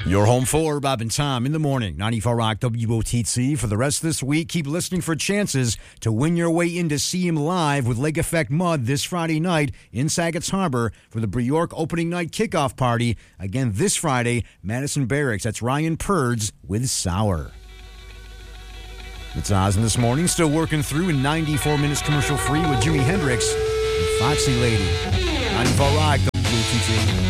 You're home for Bob and Tom in the morning. 94 Rock WOTC. For the rest of this week, keep listening for chances to win your way in to see him live with Lake Effect Mud this Friday night in Saga's Harbor for the Breyork opening night kickoff party. Again, this Friday, Madison Barracks. That's Ryan Purds with Sour. It's Oz this morning, still working through in 94 minutes commercial free with Jimi Hendrix and Foxy Lady. 94 Rock WOTC.